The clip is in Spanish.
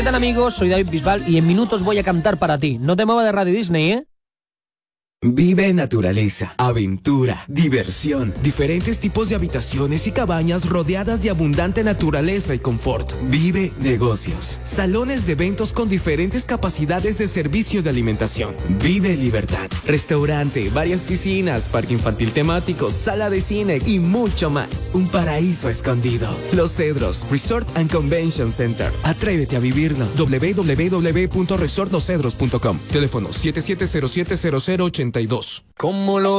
tal, amigos? Soy David Bisbal y en minutos voy a cantar para ti. No te muevas de Radio Disney, ¿eh? Vive naturaleza, aventura, diversión, diferentes tipos de habitaciones y cabañas rodeadas de abundante naturaleza y confort. Vive negocios, salones de eventos con diferentes capacidades de servicio de alimentación. Vive libertad, restaurante, varias piscinas, parque infantil temático, sala de cine y mucho más. Un paraíso escondido. Los Cedros, Resort and Convention Center. Atrévete a vivirlo. www.resortlosedros.com. Teléfono 77070082. ¿Cómo lo